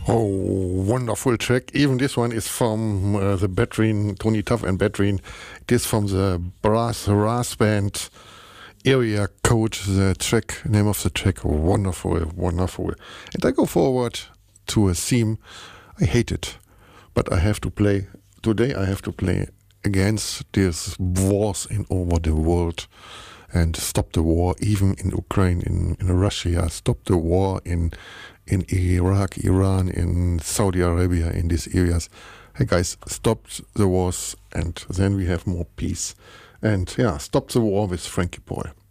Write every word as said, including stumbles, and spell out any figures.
Oh, wonderful track. Even this one is from uh, the Bedouin, Tony Tuff and Bedouin. It is from the brass brass band Area Code. The track, name of the track, wonderful, wonderful. And I go forward to a theme. I hate it, but I have to play. Today I have to play against these wars in over the world and stop the war, even in Ukraine, in, in Russia, stop the war in in Iraq, Iran, in Saudi Arabia, in these areas. Hey guys, stop the wars and then we have more peace. And yeah, stop the war with Frankie Paul.